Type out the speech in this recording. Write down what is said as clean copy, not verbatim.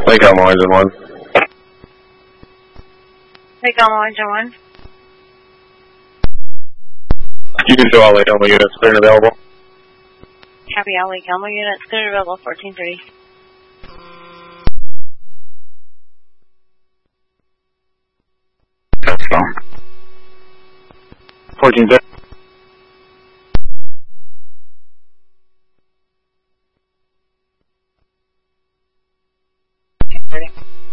Lake Elmo Engine 1. Lake Elmo Engine 1. You can show all Lake Elmo units, they're available. Copy all Lake Elmo units, clear available 1430. That's fine. 1430.